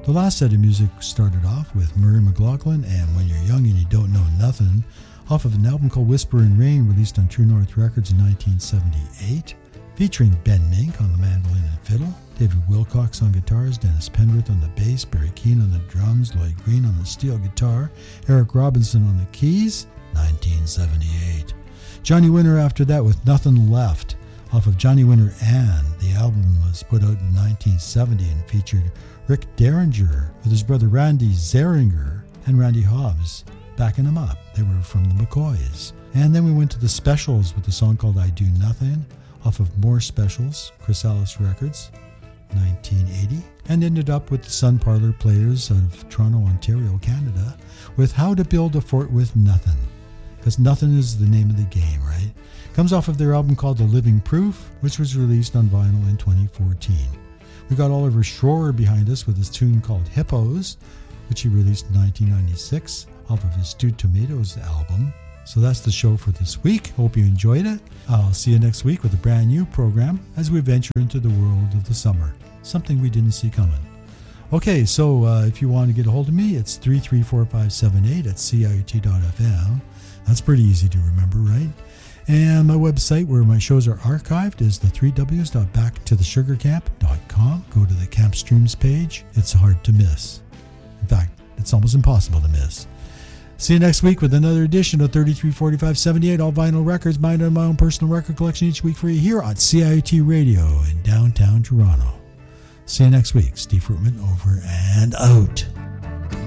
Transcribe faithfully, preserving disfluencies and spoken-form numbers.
The last set of music started off with Murray McLaughlin and When You're Young and You Don't Know Nothing, off of an album called Whisper in Rain, released on True North Records in nineteen seventy-eight, featuring Ben Mink on the mandolin and fiddle, David Wilcox on guitars, Dennis Penrith on the bass, Barry Keane on the drums, Lloyd Green on the steel guitar, Eric Robinson on the keys, nineteen seventy-eight. Johnny Winter after that with Nothing Left, off of Johnny Winter and. The album was put out in nineteen seventy and featured Rick Derringer with his brother Randy Zeringer and Randy Hobbs backing him up. They were from the McCoys. And then we went to the Specials with a song called I Do Nothing, off of More Specials, Chris Ellis Records, nineteen eighty, and ended up with the Sun Parlor Players of Toronto, Ontario, Canada, with How to Build a Fort with Nothing. Because nothing is the name of the game, right? Comes off of their album called The Living Proof, which was released on vinyl in twenty fourteen. We got Oliver Schroer behind us with his tune called Hippos, which he released in nineteen ninety-six off of his Stewed Tomatoes album. So that's the show for this week. Hope you enjoyed it. I'll see you next week with a brand new program as we venture into the world of the summer, something we didn't see coming. Okay, so uh, if you want to get a hold of me, it's three three four five seven eight at C I U T dot F M. That's pretty easy to remember, right? And my website where my shows are archived is the three W's dot back to the sugar camp dot com. Go to the Camp Streams page. It's hard to miss. In fact, it's almost impossible to miss. See you next week with another edition of thirty-three forty-five seventy-eight, all vinyl records, mine and my own personal record collection each week for you here on C I U T Radio in downtown Toronto. See you next week. Steve Fruitman over and out.